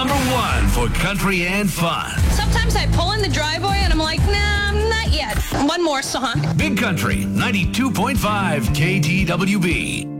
number one for country and fun. Sometimes I pull in the driveway and I'm like, nah, not yet. One more song. Big Country 92.5 KTWB.